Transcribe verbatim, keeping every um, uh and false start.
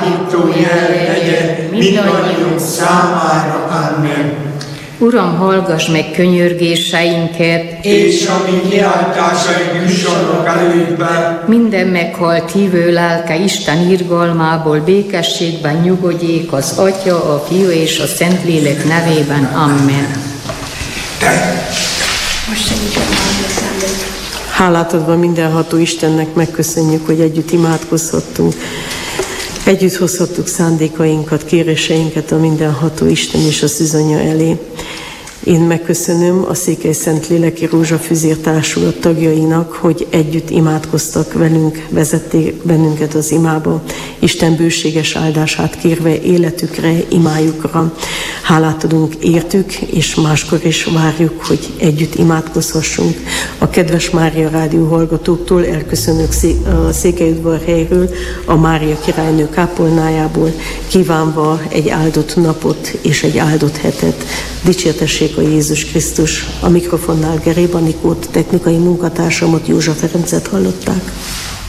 Szabadító jel legyen mindannyiunk számára. Amen. Uram, hallgass meg könyörgéseinket, És a mi kiáltásaink jussanak elődbe. minden meghalt hívő lelke Isten irgalmából békességben nyugodjék az Atya, a Fiú és a Szentlélek nevében. Amen. Hálát adva mindenható Istennek megköszönjük, hogy együtt imádkozhattunk. Együtt hozhattuk szándékainkat, kéréseinket a mindenható Isten és a Szűzanya elé. Én megköszönöm a Székely Szentléleki Rózsafüzér Társulat tagjainak, hogy együtt imádkoztak velünk, vezették bennünket az imába, Isten bőséges áldását kérve életükre, imájukra. Hálát adunk értük, és máskor is várjuk, hogy együtt imádkozhassunk. A kedves Mária Rádió hallgatóktól elköszönök a Székelyudvarhelyről, a Mária királynő kápolnájából, kívánva egy áldott napot és egy áldott hetet. Dicsértessék a Jézus Krisztus. A mikrofonnál Geréb Anikót, technikai munkatársamat, Józsa Ferencet hallották.